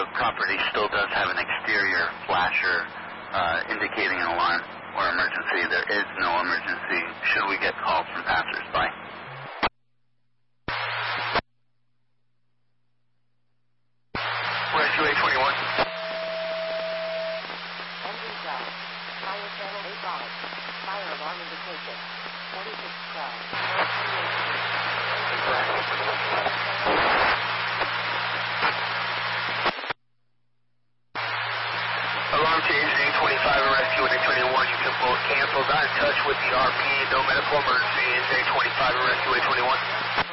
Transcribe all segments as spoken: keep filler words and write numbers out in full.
property still does have an exterior flasher uh, indicating an alarm or emergency. There is no emergency should we get calls from passersby. Rescue eight twenty-one. Engine twelve. Fire channel eight five. Fire alarm indication. forty-six twelve. Alarm change eight twenty-five and rescue eight twenty-one. You can both cancel. Got in touch with the R P. No medical emergency. eight twenty-five and rescue eight twenty-one.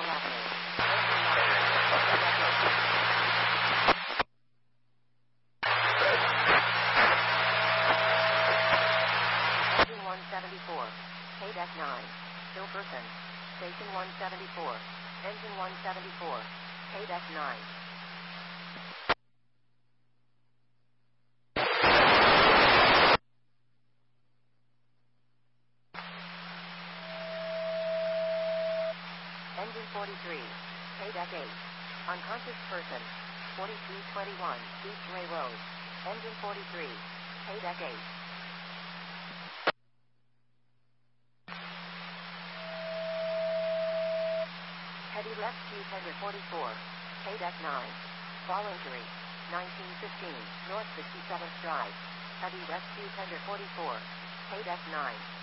Engine one seventy-four. K D E C nine. Still person. Station one seventy-four. Engine one seventy-four. K D E C nine. Engine forty-three. K D E C eight. Unconscious person. forty-two twenty-one East Ray Road. Engine forty-three. K D E C eight. Heavy rescue tender forty-four. K D E C nine. Fall injury. nineteen fifteen North sixty-seventh Drive. Heavy rescue tender forty-four. K D E C nine.